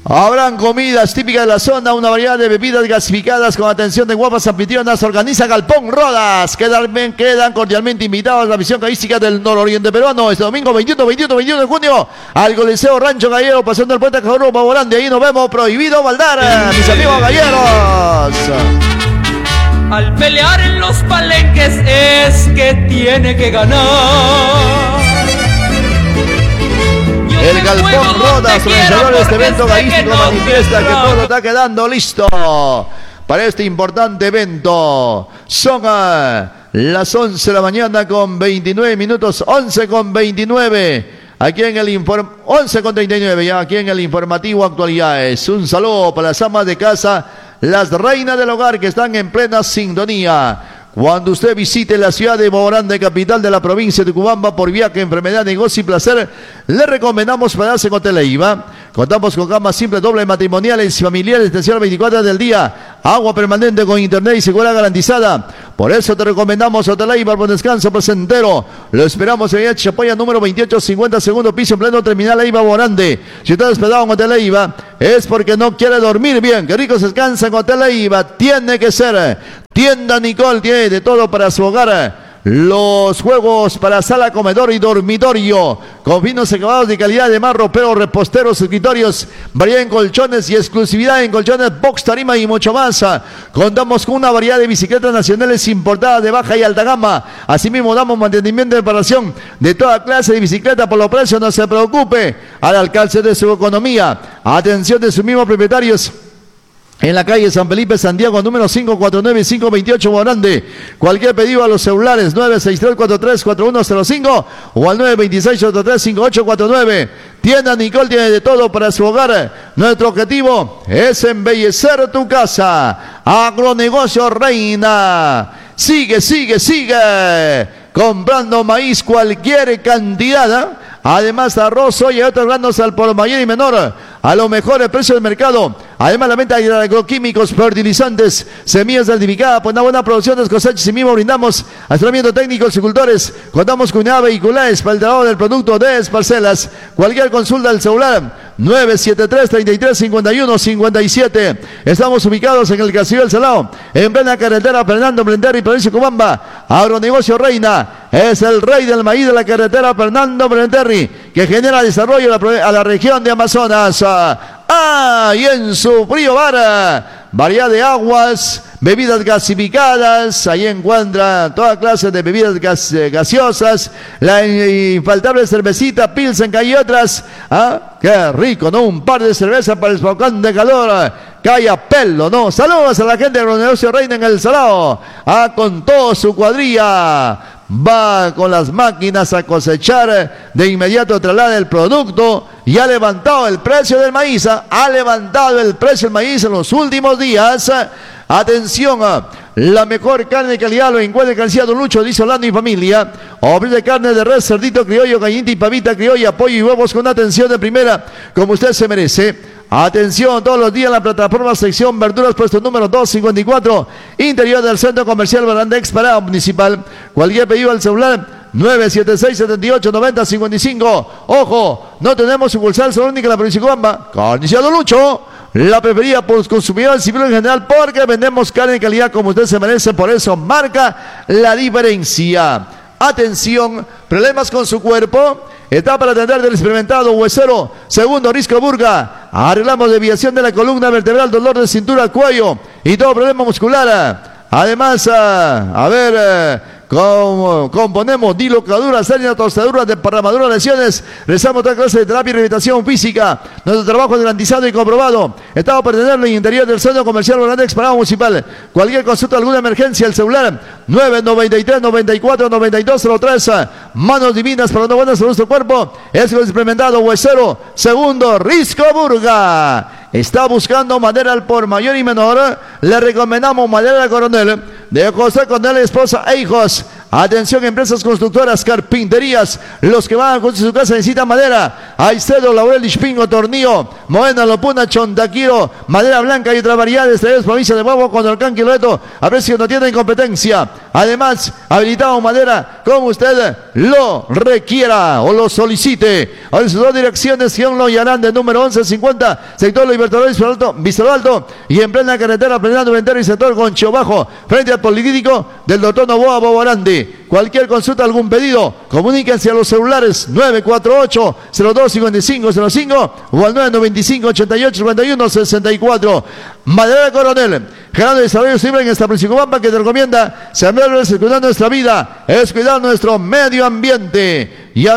Habrán comidas típicas de la zona, una variedad de bebidas gasificadas con atención de guapas anfitrionas. Organiza Galpón Rodas. Quedan cordialmente invitados a la visión caística del nororiente peruano este domingo 21 de junio al Coliseo Rancho Gallero, pasando el puente Cabrón Baborán. Ahí nos vemos. Prohibido baldar, mis amigos galleros. Al pelear en los palenques es que tiene que ganar. El Galpón Rodas, organizador de este evento gallístico, manifiesta que todo está quedando listo para este importante evento. Son las 11 de la mañana con 29 minutos, 11 con 29. Aquí en el 11 con 39, ya aquí en el informativo Actualidades. Un saludo para las amas de casa, las reinas del hogar que están en plena sintonía. Cuando usted visite la ciudad de Baborán, capital de la provincia de Cubamba, por viaje, enfermedad, negocio y placer, le recomendamos hospedarse en Hotel Eiva. Contamos con camas simples, doble, matrimoniales y familiares, atención 24 horas del día, agua permanente con internet y seguridad garantizada. Por eso te recomendamos Hotel Eiva, por descanso placentero. Lo esperamos en Chapoya número 2850, segundo piso, en pleno terminal Eiva Baborán. Si usted ha hospedado en Hotel Eiva, es porque no quiere dormir bien. Qué rico se descansa en Hotel Eiva. Tiene que ser. Tienda Nicole tiene de todo para su hogar. Los juegos para sala, comedor y dormitorio, con vinos acabados de calidad de marro, pero reposteros, escritorios, variedad en colchones y exclusividad en colchones, box, tarima y mucho más. Contamos con una variedad de bicicletas nacionales importadas de baja y alta gama. Asimismo damos mantenimiento y reparación de toda clase de bicicleta. Por los precios no se preocupe, al alcance de su economía. Atención de sus mismos propietarios. En la calle San Felipe, Santiago, número 549 y 528, Morande. Cualquier pedido a los celulares 963-434105 o al 926-835849. Tienda Nicole tiene de todo para su hogar. Nuestro objetivo es embellecer tu casa. Agronegocio Reina. Sigue. Comprando maíz cualquier cantidad. Además, arroz, soya y otros granos al por mayor y menor, a los mejores precios del mercado. Además, la venta de agroquímicos, fertilizantes, semillas certificadas, pues una buena producción de cosechas. Y mismo brindamos asesoramiento técnico a agricultores. Contamos con unidades vehiculares para el trabajo del producto de parcelas. Cualquier consulta al celular 973-33-51-57. Estamos ubicados en el Castillo del Salao, en plena carretera Fernando Blenderri, provincia de Cubamba. Agronegocio Reina es el rey del maíz de la carretera Fernando Blenderri, que genera desarrollo a la región de Amazonas. Y en su frío bar, variedad de aguas, bebidas gasificadas. Ahí encuentra toda clase de bebidas gaseosas, la infaltable cervecita Pilsen y otras. Qué rico, ¿no? Un par de cervezas para el espocón de calor. Calla pelo, ¿no? Saludos a la gente de Agronegocio Reina en el Salao. Con toda su cuadrilla. Va con las máquinas a cosechar, de inmediato traslada el producto y ha levantado el precio del maíz. Ha levantado el precio del maíz en los últimos días. Atención, la mejor carne de calidad lo encuentra en Carnicería Don Lucho, dice Orlando y familia. Ofrece de carne de res, cerdito criollo, gallinita y pavita criolla, pollo y huevos con atención de primera, como usted se merece. Atención, todos los días en la plataforma sección verduras, puesto número 254, interior del Centro Comercial Barandex Parada Municipal. Cualquier pedido al celular 976-7890-55. Ojo, no tenemos sucursal solo única en la provincia de Cubamba. Carnicería Don Lucho, la preferida por los consumidores civiles en general, porque vendemos carne de calidad como usted se merece. Por eso marca la diferencia. Atención, problemas con su cuerpo. Está para atender del experimentado huesero segundo Risco Burga. Arreglamos desviación de la columna vertebral, dolor de cintura, cuello y todo problema muscular. Además, componemos dilocaduras, hernias, torceduras, desparramaduras, lesiones. Realizamos toda clase de terapia y rehabilitación física. Nuestro trabajo es garantizado y comprobado. Estamos para atenderlo en el interior del Centro Comercial Barandex Parada Municipal. Cualquier consulta, alguna emergencia, el celular 993-94-9203. Manos divinas para una buena salud de nuestro cuerpo. Es el experimentado huesero segundo Risco Burga. Está buscando madera al por mayor y menor. Le recomendamos madera Coronel, de José Coronel, esposa e hijos. Atención, empresas constructoras, carpinterías. Los que van a construir su casa necesitan madera. Aicedo, Laurel, Ispingo, Tornillo, Moena, Lopuna, Chontaquiro, madera blanca y otras variedades. Traídos provincia de Huevo con Alcán, Quiloeto. A ver si no tienen competencia. Además, habilitado madera como usted lo requiera o lo solicite. A sus dos direcciones, Gion Loyarán, de número 1150, sector Libertadores Vista Alto, y en plena carretera Fernando Ventero y sector Concho Bajo, frente al Policlínico del doctor Novoa Boborandi. Cualquier consulta, algún pedido, comuníquense a los celulares 948-025505 o al 995-8851-64. Madera Coronel, Gerardo de Desarrollo Civil en esta Principal que te recomienda sembrar es cuidar nuestra vida, es cuidar nuestro medio ambiente. Ya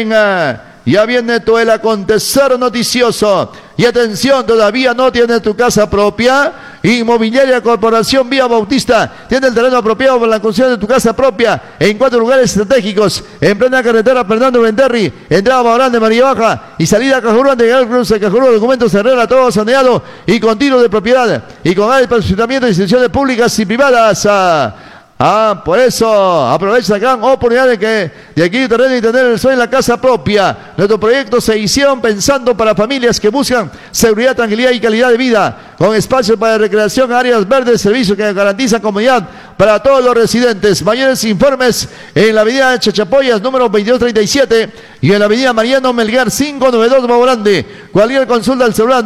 viene todo el acontecer noticioso. Y atención, todavía no tiene tu casa propia. Inmobiliaria Corporación Vía Bautista tiene el terreno apropiado para la construcción de tu casa propia en 4 lugares estratégicos, en plena carretera Fernando Venterri, entrada Baorán de María Baja y salida Cajurú de Cruce de Cajurú, documentos Herrera, todo saneado y continuo de propiedad y con áreas para funcionamiento de instituciones públicas y privadas. Por eso aprovecha la gran oportunidad de aquí terreno y tener el sueño en la casa propia. Nuestros proyectos se hicieron pensando para familias que buscan seguridad, tranquilidad y calidad de vida, con espacios para recreación, áreas verdes, servicios que garantizan comodidad para todos los residentes. Mayores informes en la avenida Chachapoyas, número 2237, y en la avenida Mariano Melgar 592 Grande. Cualquier consulta al celular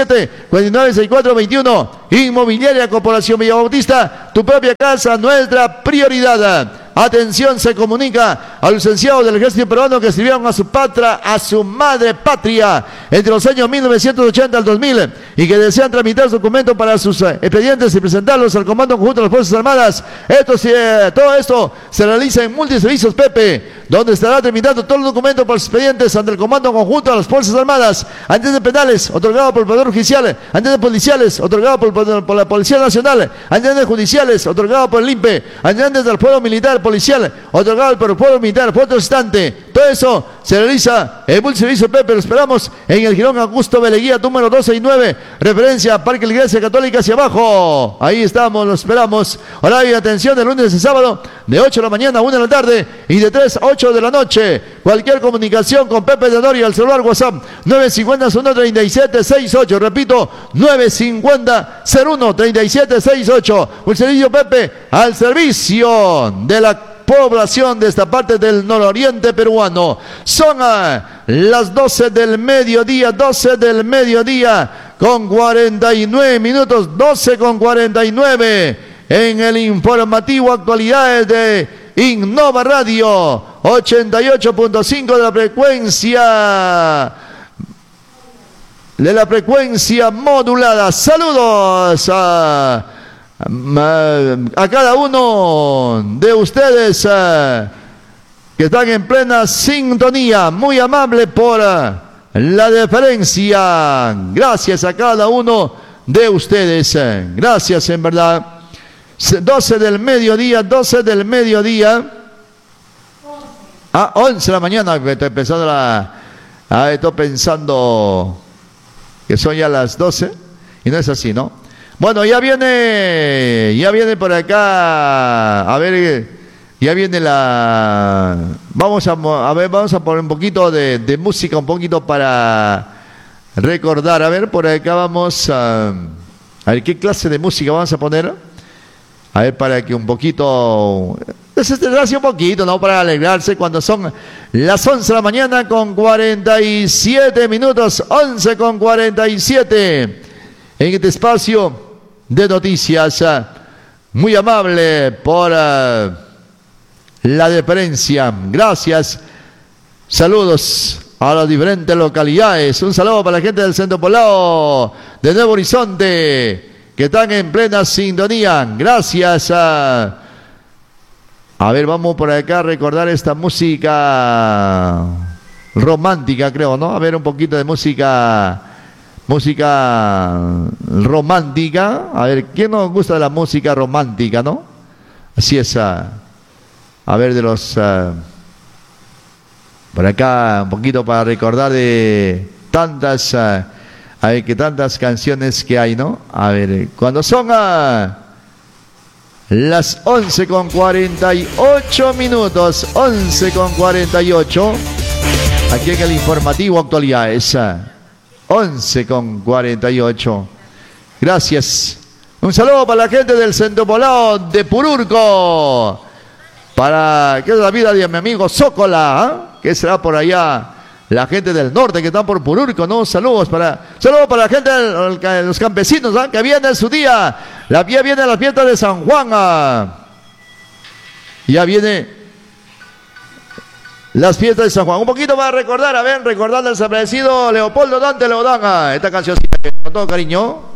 917-496421. Inmobiliaria Corporación Villa Bautista, tu propia casa, nuestra prioridad. Atención, se comunica al licenciado del ejército peruano que sirvieron a su patria, a su madre patria, entre los años 1980 al 2000 y que desean tramitar documentos para sus expedientes y presentarlos al Comando Conjunto de las Fuerzas Armadas. Todo esto se realiza en Multiservicios Pepe, donde estará tramitando todos los documentos para los expedientes ante el Comando Conjunto de las Fuerzas Armadas, antecedentes penales otorgados por el Poder Judicial, antecedentes policiales otorgados por la Policía Nacional, antecedentes judiciales otorgados por el INPE, antecedentes del Fuero Militar Policial otorgado por el Fuero Militar, por otro instante. Todo eso se realiza en Multiservicio Pepe. Lo esperamos en el Girón Augusto Beleguía, número 12 y 9, referencia Parque la Iglesia Católica hacia abajo. Ahí estamos, lo esperamos. Horario de atención de lunes y sábado, de 8 de la mañana a 1 de la tarde y de 3 a 8 de la noche. Cualquier comunicación con Pepe de Doria al celular WhatsApp 950-013768. Repito, 950-013768. Multiservicio Pepe al servicio de la población de esta parte del nororiente peruano. Son las 12 del mediodía, con 49 minutos, 12 con 49 en el informativo Actualidades de Innova Radio, 88.5 de la frecuencia modulada. Saludos a cada uno de ustedes que están en plena sintonía. Muy amable por la deferencia. Gracias a cada uno de ustedes. Gracias, en verdad. 12 del mediodía. 11 de la mañana. Estoy pensando que son ya las 12 y no es así, ¿no? Bueno, ya viene por acá, a ver, ya viene vamos a poner un poquito de música, un poquito para recordar. A ver, por acá vamos a ver qué clase de música vamos a poner. A ver, para que un poquito, desestresarse un poquito, ¿no? Para alegrarse cuando son las 11 de la mañana con 47 minutos, 11 con 47, en este espacio de noticias. Muy amable por la deferencia. Gracias. Saludos a las diferentes localidades. Un saludo para la gente del Centro Poblado de Nuevo Horizonte, que están en plena sintonía. Gracias. A ver, vamos por acá a recordar esta música romántica, creo, ¿no? A ver, un poquito de música romántica. A ver, ¿quién nos gusta de la música romántica, no? Así es. A ver, de los por acá un poquito para recordar de tantas tantas canciones que hay, ¿no? A ver, cuando son las 11 con 48 minutos, 11 con 48, aquí en el informativo Actualidades. 11 con 48. Gracias Un saludo para la gente del Centro Poblado de Pururco. Para que es la vida de mi amigo Zócola, que será por allá. La gente del norte que están por Pururco, ¿no? Saludos para la gente de los campesinos, que viene su día. Ya viene la fiesta de San Juan. Ya viene las fiestas de San Juan. Un poquito para recordar, recordando al desaparecido Leopoldo Dante Leodán. Esta canción con todo cariño.